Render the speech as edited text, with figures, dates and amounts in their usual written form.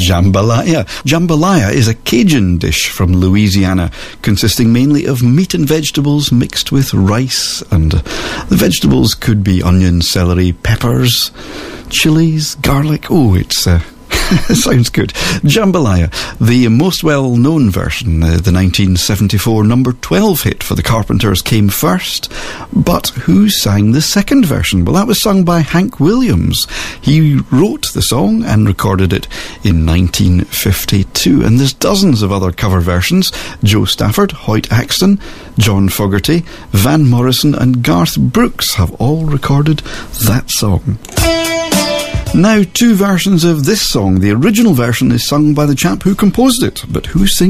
Jambalaya. Jambalaya is a Cajun dish from Louisiana, consisting mainly of meat and vegetables mixed with rice, and the vegetables could be onion, celery, peppers, chilies, garlic. Oh, it's sounds good. Jambalaya, the most well-known version, the 1974 number 12 hit for the Carpenters, came first. But who sang the second version? Well, that was sung by Hank Williams. He wrote the song and recorded it in 1952. And there's dozens of other cover versions. Joe Stafford, Hoyt Axton, John Fogerty, Van Morrison and Garth Brooks have all recorded that song. Now, two versions of this song. The original version is sung by the chap who composed it, but who sings